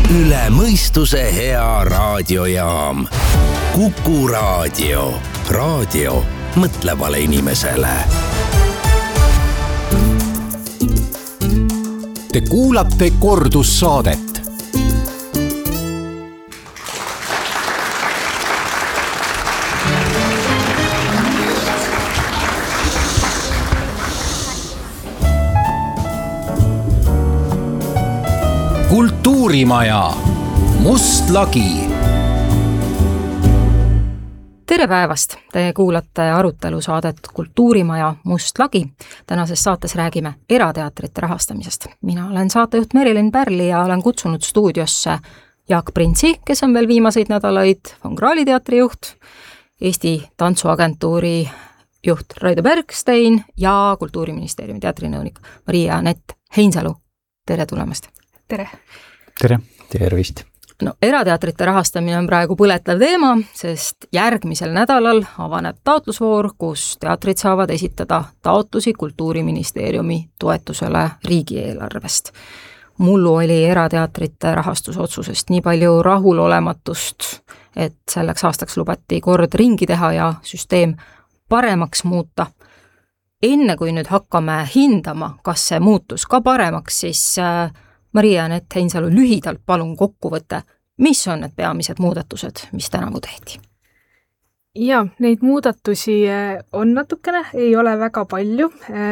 üle mõistuse hea raadiojaam. Kuku Raadio. Raadio mõtlevale inimesele. Te kuulate kordussaadet. Kultuurimaja. Must lagi. Tere päevast! Te kuulate arutelusaadet Kultuurimaja Must lagi. Tänases saates räägime erateatrite rahastamisest. Mina olen saatejuht Merilin Pärli ja olen kutsunud stuudiosse Jaak Printsi, kes on veel viimaseid nädalaid Von Krahli teatri juht, Eesti Tantsuagentuuri juht Raido Bergstein ja Kultuuriministeeriumi teatrinõunik Maria-Anett Heinsalu. Tere tulemast! Tere! Tere! Tervist! No, erateatrite rahastamine on praegu põletav teema, sest järgmisel nädalal avaneb taotlusvoor, kus teatrid saavad esitada taotlusi Kultuuriministeeriumi toetusele riigieelarvest. Mullu oli erateatrite rahastusotsusest nii palju rahulolematust, et selleks aastaks lubati kord ringi teha ja süsteem paremaks muuta. Enne kui nüüd hakkame hindama, kas see muutus ka paremaks, siis Maria-Anett Heinsalu, lühidalt palun kokkuvõte, mis on need peamised muudatused, mis tänavu tehti? Ja, neid muudatusi on natukene, ei ole väga palju.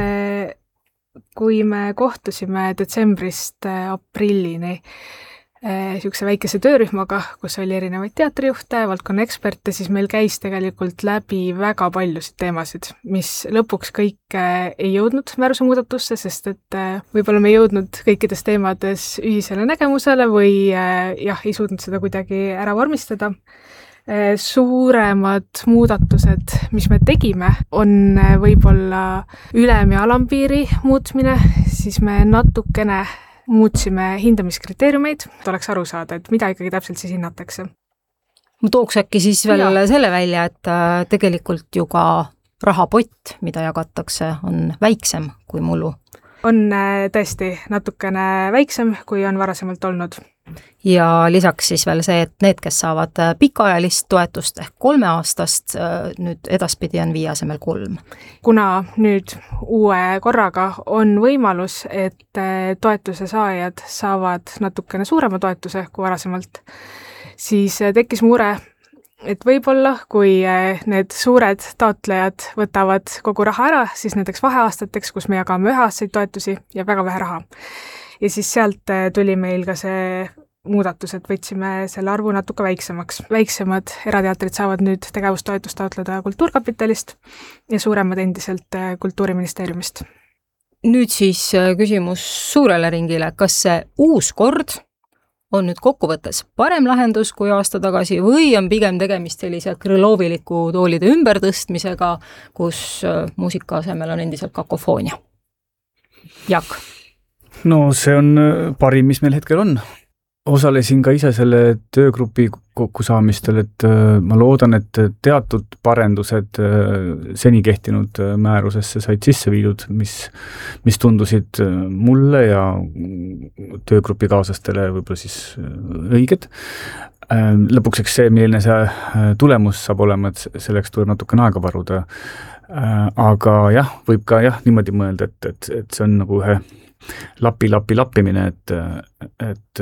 Kui me kohtusime detsembrist aprillini siukse väikese töörühmaga, kus oli erinevaid teatrijuhte, valdkonna eksperte, siis meil käis tegelikult läbi väga paljusid teemasid, mis lõpuks kõik ei jõudnud määruse muudatusse, sest et võib-olla me ei jõudnud kõikides teemades ühisele nägemusele või ei suutnud seda kuidagi ära vormistada. Suuremad muudatused, mis me tegime, on võib-olla ülem- ja alampiiri muutmine, siis me natukene muutsime hindamiskriteeriumeid, et oleks aru saada, et mida ikkagi täpselt siis hinnatakse. Ma tooks äkki siis veel selle välja, et tegelikult ju ka rahapott, mida jagatakse, on väiksem kui mullu. On tõesti natukene väiksem, kui on varasemalt olnud. Ja lisaks siis veel see, et need, kes saavad pikaajalist toetust ehk 3 aastast, nüüd edaspidi on 5 asemel 3. Kuna nüüd uue korraga on võimalus, et toetuse saajad saavad natukene suurema toetuse kui varasemalt, siis tekkis mure, et võib-olla, kui need suured taotlejad võtavad kogu raha ära, siis näiteks vaheaastateks, kus me jagame 1-aastaseid toetusi ja väga vähe raha. Ja siis sealt tuli meil ka see muudatus, et võtsime selle arvu natuke väiksemaks. Väiksemad erateatrid saavad nüüd tegevustoetust taotleda Kultuurkapitalist ja suuremad endiselt Kultuuriministeeriumist. Nüüd siis küsimus suurele ringile. Kas see uus kord on nüüd kokkuvõttes parem lahendus kui aasta tagasi või on pigem tegemist sellise krõloviliku toolide ümbertõstmisega, kus muusika asemel on endiselt kakofoonia? Jaak? No see on parim, mis meil hetkel on. Osalesin ka ise selle töögrupi kokkusaamistel, et ma loodan, et teatud parendused seni kehtinud määrusesse said sisse viidud, mis tundusid mulle ja töögrupi kaaslastele võib-olla siis õiged. Lõpuks see, milline see tulemus saab olema, et selleks tuleb natukene aega varuda. Aga jah, võib ka niimoodi mõelda, et see on nagu ühe lappimine, et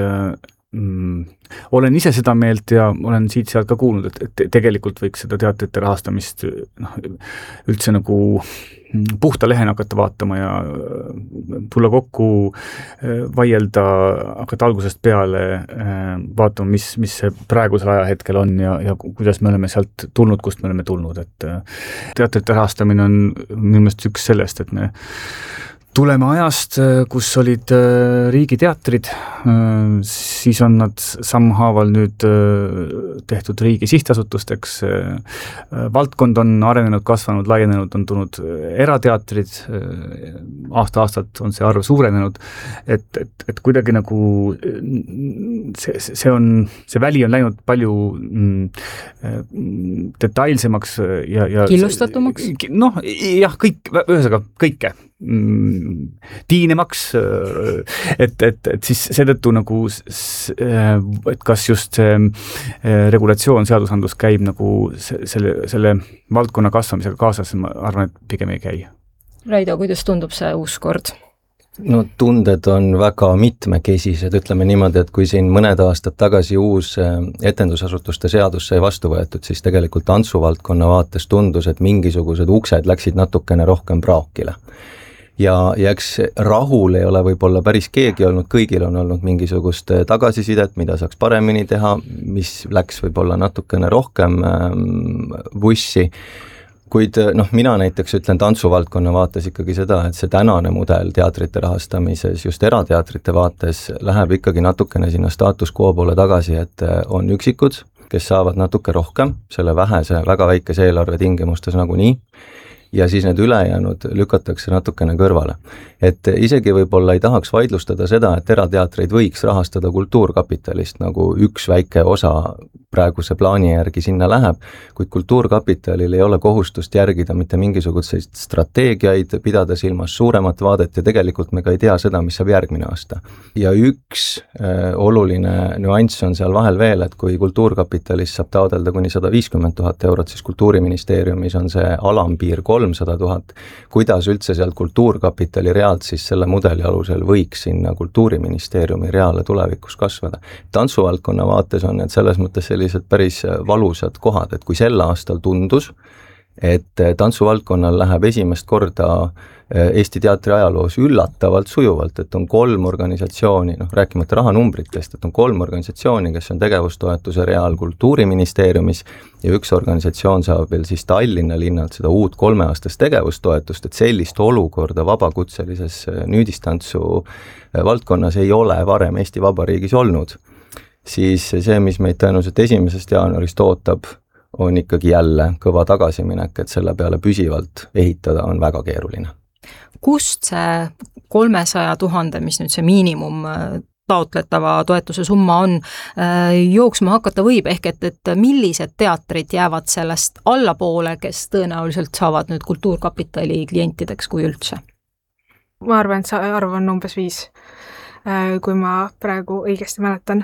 olen ise seda meelt ja olen siit-sealt ka kuulnud, et tegelikult võiks seda teatrite rahastamist üldse nagu puhta lehena hakata vaatama ja tulla kokku, vaielda, hakata algusest peale vaatama, mis see praegusel ajahetkel on ja kuidas me oleme sealt tulnud, kust me oleme tulnud. Et teatrite rahastamine on minu meelest üks sellest, et me tuleme ajast, kus olid riigiteatrid, siis on nad sammhaaval nüüd tehtud riigi sihtasutusteks, valdkond on arenenud, kasvanud, laienenud, on tulnud erateatrid, aasta-aastalt on see arv suurenenud, et kuidagi nagu see väli on läinud palju detailsemaks ja killustatumaks? Noh, jah, ühesõnaga kõike. tiinemaks, et siis seetõttu nagu, et kas just see regulatsioon, seadusandlus käib nagu selle valdkonna kasvamisega kaasas, ma arvan, et pigem ei käi. Raido, kuidas tundub see uus kord? No tunded on väga mitmekesised, ütleme niimoodi, et kui siin mõned aastad tagasi uus etendusasutuste seadus sai vastu võetud, siis tegelikult tantsuvaldkonna vaates tundus, et mingisugused uksed läksid natukene rohkem praakile. Ja eks rahul ei ole võib-olla päris keegi olnud, kõigil on olnud mingisugust tagasisidet, mida saaks paremini teha, mis läks võib-olla natukene rohkem bussi. Kuid mina näiteks ütlen tantsuvaldkonna vaates ikkagi seda, et see tänane mudel teatrite rahastamises, just erateatrite vaates, läheb ikkagi natukene sinna status quo poole tagasi, et on üksikud, kes saavad natuke rohkem selle vähese, väga väikese eelarve tingimustes nagunii, ja siis need ülejäänud lükatakse natukene kõrvale. Et isegi võib-olla ei tahaks vaidlustada seda, et erateatreid võiks rahastada kultuurkapitalist, nagu üks väike osa praeguse plaani järgi sinna läheb, kuid kultuurkapitalil ei ole kohustust järgida mitte mingisuguseid strateegiaid, pidada silmas suuremat vaadet ja tegelikult me ka ei tea seda, mis saab järgmine aasta. Ja üks oluline nüanss on seal vahel veel, et kui kultuurkapitalist saab taodelda kuni 150 000 eurot, siis Kultuuriministeeriumis on see alampiir 300 000. Kuidas üldse sealt kultuurkapitali realt siis selle mudeli alusel võiks sinna Kultuuriministeeriumi reale tulevikus kasvada? Tantsuvaldkonna vaates on need selles mõttes sellised päris valusad kohad, et kui sel aastal tundus, et tantsuvaldkonnal läheb esimest korda Eesti teatri ajaloos üllatavalt sujuvalt, et on 3 organisatsiooni, rääkimata rahanumbritest, et on 3 organisatsiooni, kes on tegevustoetuse real Kultuuriministeeriumis ja üks organisatsioon saab veel siis Tallinna linnalt seda uut 3-aastast tegevustoetust, et sellist olukorda vabakutselises nüüdistantsu valdkonnas ei ole varem Eesti Vabariigis olnud. Siis see, mis meid tõenäoliselt 1. jaanuarist ootab, on ikkagi jälle kõva tagasiminek, et selle peale püsivalt ehitada on väga keeruline. Kust see 300 000, mis nüüd see miinimum taotletava toetuse summa on, jooksma hakata võib, ehk et millised teatrid jäävad sellest allapoole, kes tõenäoliselt saavad nüüd Kultuurkapitali klientideks kui üldse? Ma arvan, et see arv on umbes 5. Kui ma praegu õigesti mäletan.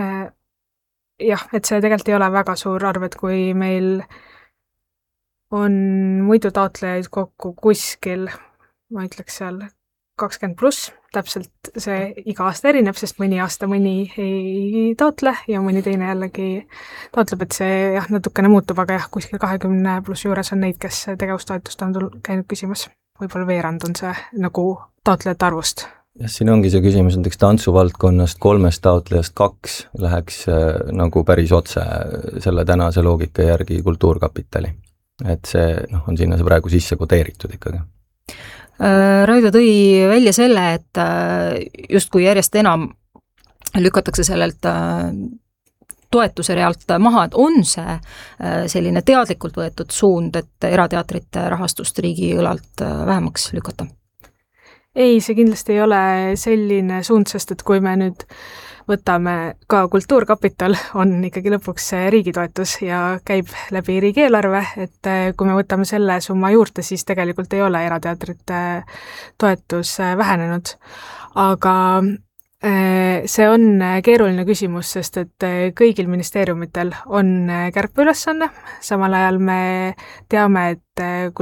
Jah, et see tegelikult ei ole väga suur arv, et kui meil on muidu taotlejaid kokku kuskil, ma ütleks seal 20+, täpselt see iga aasta erineb, sest mõni aasta mõni ei taotle ja mõni teine jällegi taotleb, et see jah, natukene muutub, aga jah, kuskil 20+ juures on neid, kes tegevustoetust on käinud küsimas. Võib-olla veerand on see nagu taotlejate arvust. Ja siin ongi see küsimus, näiteks tantsuvaldkonnast 3 taotlejast 2 läheks nagu päris otse selle tänase loogika järgi Kultuurkapitali. Et see on sinna see praegu sisse kodeeritud ikkagi. Raido tõi välja selle, et justkui järjest enam lükatakse sellelt toetuse realt maha, et on see selline teadlikult võetud suund, et erateatrite rahastust riigi õlalt vähemaks lükata? Ei, see kindlasti ei ole selline suund, sest et kui me nüüd võtame ka Kultuurkapital, on ikkagi lõpuks riigi toetus ja käib läbi riigieelarve, et kui me võtame selle summa juurde, siis tegelikult ei ole erateatrite toetus vähenenud. Aga see on keeruline küsimus, sest et kõigil ministeeriumitel on kärpeülesanne, samal ajal me teame, et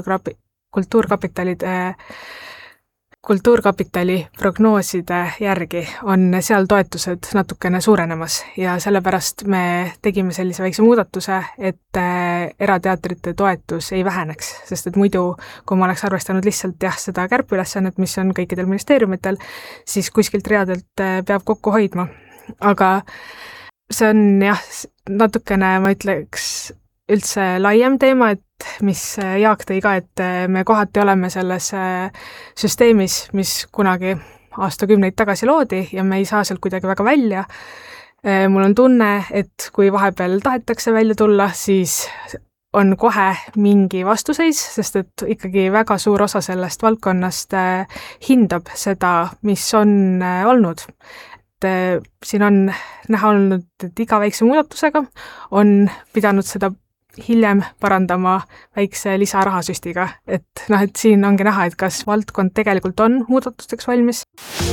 Kultuurkapitali prognooside järgi on seal toetused natukene suurenemas ja sellepärast me tegime sellise väikse muudatuse, et erateatrite toetus ei väheneks, sest et muidu, kui ma oleks arvestanud lihtsalt seda kärpeülesannet, mis on kõikidel ministeeriumitel, siis kuskilt readelt peab kokku hoidma. Aga see on natukene, ma ütleks, üldse laiem teema, et mis Jaak tõi ka, et me kohati oleme selles süsteemis, mis kunagi aastakümneid tagasi loodi ja me ei saa sealt kuidagi väga välja. Mul on tunne, et kui vahepeal tahetakse välja tulla, siis on kohe mingi vastuseis, sest et ikkagi väga suur osa sellest valdkonnast hindab seda, mis on olnud. Siin on näha olnud, et iga väikse muudatusega on pidanud seda hiljem parandama väikse lisarahasüstiga, et et siin ongi näha, et kas valdkond tegelikult on muudatusteks valmis.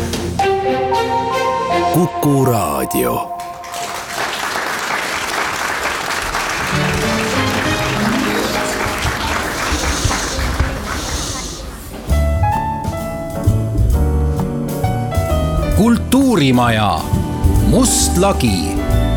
Kuku Raadio. Kultuurimaja Must lagi.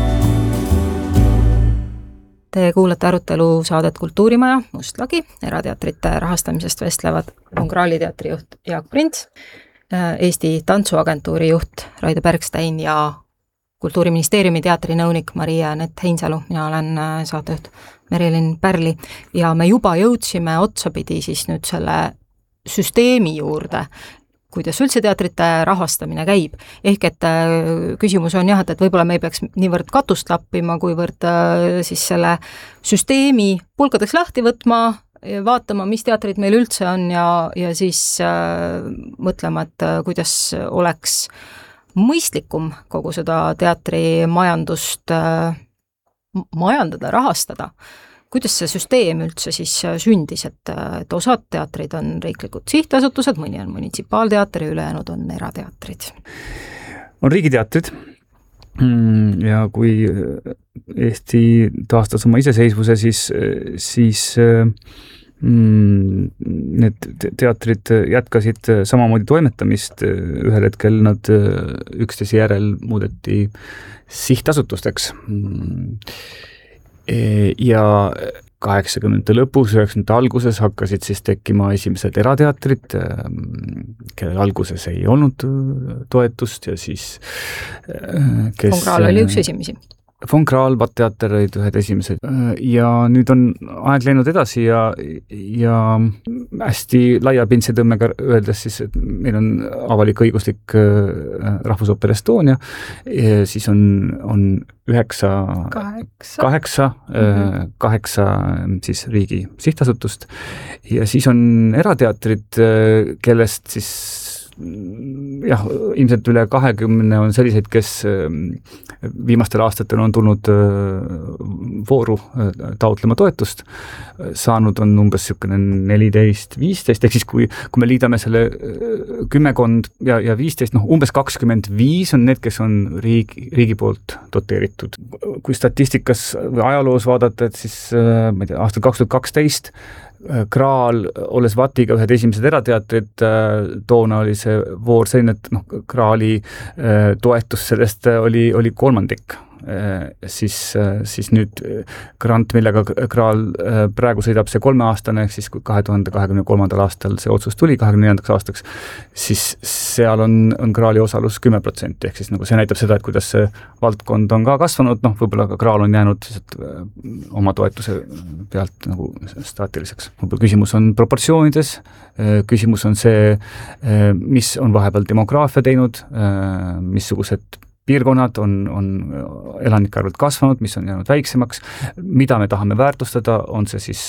Te kuulate arutelu saadet Kultuurimaja Must lagi. Erateatrite rahastamisest vestlevad Graali teatri juht Jaak Prints, Eesti Tantsuagentuuri juht Raido Bergstein ja Kultuuriministeeriumi teatrinõunik Maria-Anett Heinsalu. Mina olen saatejuht Merilin Pärli ja me juba jõudsime otsapidi siis nüüd selle süsteemi juurde, kuidas üldse teatrite rahastamine käib. Ehk et küsimus on jah, et võib-olla me ei peaks niivõrd katust lappima, kuivõrd siis selle süsteemi pulkadeks lahti võtma, vaatama, mis teatrid meil üldse on ja siis mõtlema, et kuidas oleks mõistlikum kogu seda teatrimajandust majandada, rahastada. Kuidas see süsteem üldse siis sündis, et osad teatrid on riiklikud sihtasutused, mõni on munitsipaalteater ja ülejäänud on erateatrid? On riigiteatrid ja kui Eesti taastas oma iseseisvuse, siis need teatrid jätkasid samamoodi toimetamist. Ühel hetkel nad üksteise järel muudeti sihtasutusteks. Ja 80. lõpus, 90. alguses hakkasid siis tekkima esimesed erateatrid, kellel alguses ei olnud toetust ja siis Fongraal oli üks esimesi. Fongraal, Vatteater olid ühed esimesed ja nüüd on aeg läinud edasi ja hästi laiapindse tõmmega öeldes siis, et meil on avalik-õiguslik Rahvusoper Estonia, siis on 8 siis riigi sihtasutust ja siis on erateatrid, kellest siis jah, ilmselt üle 20 on selliseid, kes viimastel aastatel on tulnud vooru taotlema toetust, saanud on umbes 14-15, ehk siis kui me liidame selle 10 ja 15, umbes 25 on need, kes on riigi poolt doteeritud. Kui statistikas või ajaloos vaadata, et siis ma ei tea, aastal 2012 Graal, olles Vatiga ühed esimesed erateatrid, toona oli see voor selline, et Graali toetus sellest oli kolmandik. Siis nüüd grant, millega Graal praegu sõidab see 3-aastane, ehk siis kui 2023. aastal see otsus tuli 24. aastaks, siis seal on Graali osalus 10%, ehk siis see näitab seda, et kuidas see valdkond on ka kasvanud, võib-olla ka Graal on jäänud oma toetuse pealt staatiliseks. Võib-olla küsimus on proportsioonides, küsimus on see, mis on vahepeal demograafia teinud, missugused piirkonnad on elanike arvult kasvanud, mis on jäänud väiksemaks, mida me tahame väärtustada, on see siis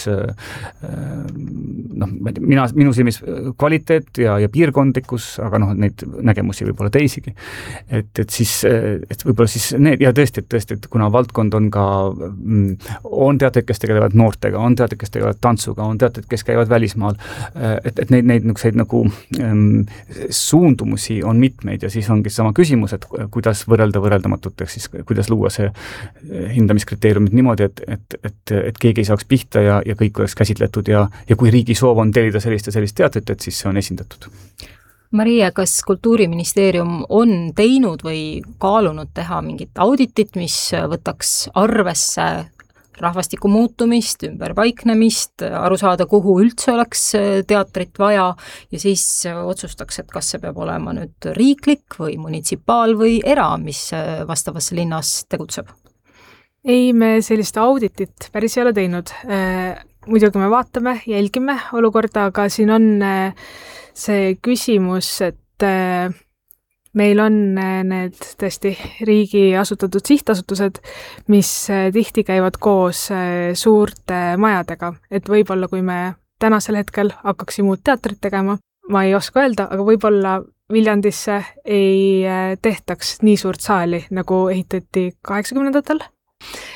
minu silmis kvaliteet ja piirkondlikkus, aga neid nägemusi võib-olla teisigi. Et võib-olla siis need, ja tõesti, et kuna valdkond on ka, on teatrid, kes tegelevad noortega, on teatrid, kes tegelevad tantsuga, on teatrid, kes käivad välismaal, et neid suundumusi on mitmeid ja siis ongi sama küsimus, et kuidas võrreldamatult, ehk siis kuidas luua see hindamiskriteeriumid niimoodi, et keegi ei saaks pihta ja kõik oleks käsitletud ja kui riigi soov on tellida sellist ja sellist teatrit, et siis see on esindatud. Maria, kas Kultuuriministeerium on teinud või kaalunud teha mingit auditit, mis võtaks arvesse rahvastiku muutumist, ümberpaiknemist, aru saada, kuhu üldse oleks teatrit vaja ja siis otsustaks, et kas see peab olema nüüd riiklik või munitsipaal või era, mis vastavas linnas tegutseb? Ei, me sellist auditit päris ei ole teinud. Muidugi me vaatame, jälgime olukorda, aga siin on see küsimus, et meil on need tõesti riigi asutatud sihtasutused, mis tihti käivad koos suurte majadega, et võib-olla kui me tänasel hetkel hakkaksime uut teatrit tegema, ma ei oska öelda, aga võib-olla Viljandisse ei tehtaks nii suurt saali, nagu ehitati 80-ndatel.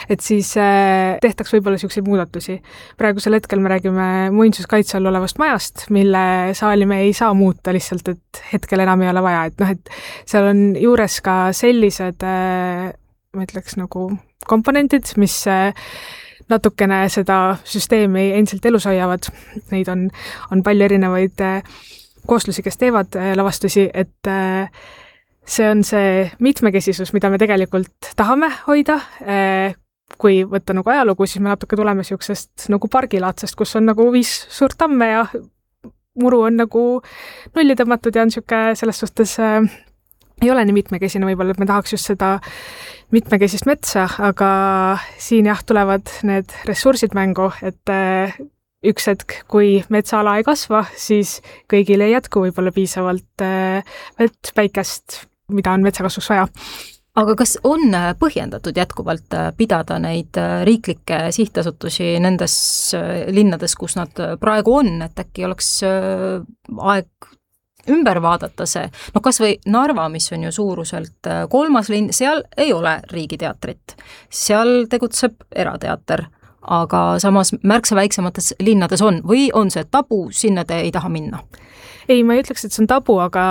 et siis tehtaks võib-olla niisuguseid muudatusi. Praegusel hetkel me räägime muinsuskaitse all olevast majast, mille saali me ei saa muuta lihtsalt, et hetkel enam ei ole vaja, et et seal on juures ka sellised, ma ütleks nagu komponentid, mis natukene seda süsteemi endiselt elus hoiavad. Neid on palju erinevaid kooslusi, kes teevad lavastusi, et see on see mitmekesisus, mida me tegelikult tahame hoida. Kui võtta nagu ajalugu, siis me natuke tuleme niisugusest nagu pargilaadsest, kus on nagu 5 suurt tamme ja muru on nagu nulli tõmmatud ja on niisugune selles suhtes ei ole nii mitmekesine võib-olla, et me tahaks just seda mitmekesist metsa, aga siin tulevad need ressursid mängu, et üks hetk, kui metsaala ei kasva, siis kõigil ei jätku võib-olla piisavalt vett, päikest, mida on metsakasvuks vaja. Aga kas on põhjendatud jätkuvalt pidada neid riiklikke sihtasutusi nendes linnades, kus nad praegu on, et äkki oleks aeg ümber vaadata see, kas või Narva, mis on ju suuruselt 3. linn, seal ei ole riigiteatrit, seal tegutseb erateater, aga samas märksa väiksemates linnades on, või on see tabu, sinna te ei taha minna? Ei, ma ei ütleks, et see on tabu, aga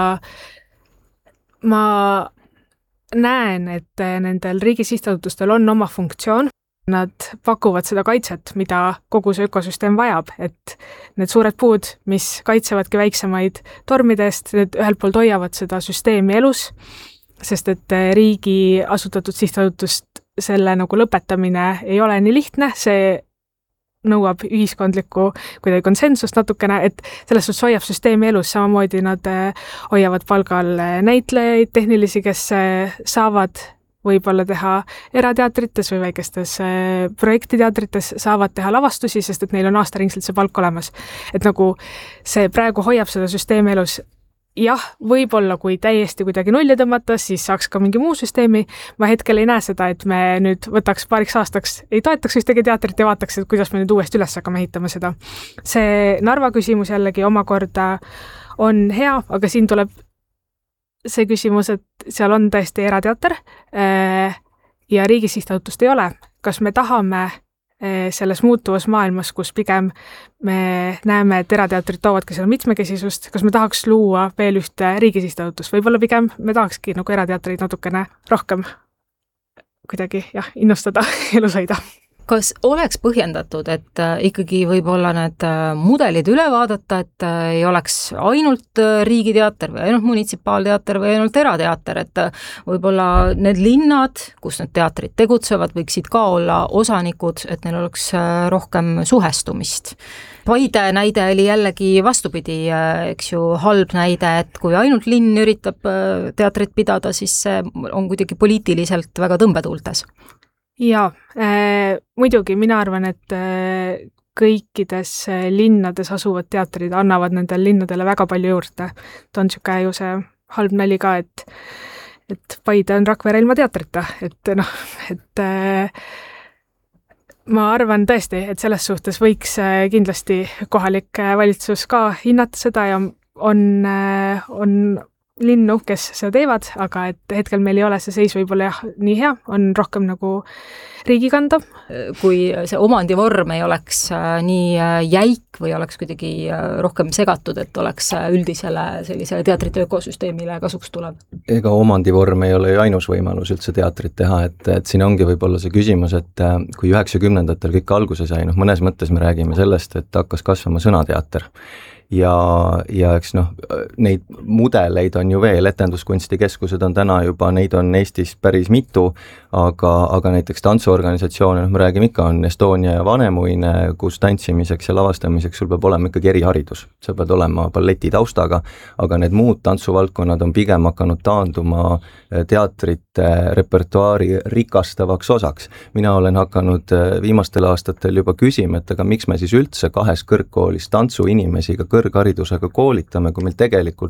ma näen, et nendel riigi sihtasutustel on oma funktsioon. Nad pakuvad seda kaitset, mida kogu see ökosüsteem vajab, et need suured puud, mis kaitsevadki väiksemaid tormidest, need ühelt poolt hoiavad seda süsteemi elus, sest et riigi asutatud sihtasutust selle nagu lõpetamine ei ole nii lihtne, see nõuab ühiskondlikku kuidagi konsensust natukene, et selles suhtes hoiab süsteemi elus, samamoodi nad hoiavad palgal näitlejaid, tehnilisi, kes saavad võib-olla teha erateatrites või väikestes projektiteatrites, saavad teha lavastusi, sest et neil on aastaringselt see palk olemas. Et nagu see praegu hoiab seda süsteemi elus. Jah, võib-olla kui täiesti kuidagi nulli tõmmata, siis saaks ka mingi muu süsteemi. Ma hetkel ei näe seda, et me nüüd võtaks paariks aastaks, ei toetaks ühtegi teatrit ja vaataks, et kuidas me nüüd uuesti üles hakkame ehitama seda. See Narva küsimus jällegi omakorda on hea, aga siin tuleb see küsimus, et seal on tõesti erateater ja riigi sihtasutust ei ole. Kas me tahame selles muutuvas maailmas, kus pigem me näeme, et erateatrid toovadki selle mitmekesisust, kas me tahaks luua veel ühte riigi sihtasutust? Võib-olla pigem me tahakski nagu erateatreid natukene rohkem kuidagi innustada elus hoida. Kas oleks põhjendatud, et ikkagi võib-olla need mudelid üle vaadata, et ei oleks ainult riigiteater või ainult munitsipaalteater või ainult erateater, et võib-olla need linnad, kus need teatrid tegutsevad, võiksid ka olla osanikud, et neil oleks rohkem suhestumist. Paide näide oli jällegi vastupidi, eks ju, halb näide, et kui ainult linn üritab teatrit pidada, siis see on kuidagi poliitiliselt väga tõmbetuultes. Jaa, muidugi mina arvan, et kõikides linnades asuvad teatrid annavad nendel linnadele väga palju juurde. Ta on niisugune ju see halb nali ka, et Paide on Rakvere ilma teatrita, et ma arvan tõesti, et selles suhtes võiks kindlasti kohalik valitsus ka hinnata seda ja on linnu, kes seda teevad, aga et hetkel meil ei ole see seis võib-olla nii hea, on rohkem nagu riigi kanda. Kui see omandivorm ei oleks nii jäik või oleks kuidagi rohkem segatud, et oleks üldisele sellise teatrite ökosüsteemile kasuks tulev? Ega omandivorm ei ole ju ainus võimalus üldse teatrit teha, et siin ongi võib-olla see küsimus, et kui 90-ndatel kõik alguse sai, mõnes mõttes me räägime sellest, et hakkas kasvama sõnateater. Ja eks neid mudeleid on ju veel, etenduskunstikeskused on täna juba, neid on Eestis päris mitu, aga näiteks tantsuorganisatsioone, me räägime ikka, on Estonia ja Vanemuine, kus tantsimiseks ja lavastamiseks sul peab olema ikkagi eriharidus. Sa pead olema balleti taustaga, aga need muud tantsuvaldkonnad on pigem hakanud taanduma teatrite repertuaari rikastavaks osaks. Mina olen hakanud viimastel aastatel juba küsima, et aga miks me siis üldse 2 kõrgkoolis tantsuinimesi kõrgharidusega koolitame, kui meil tegelikult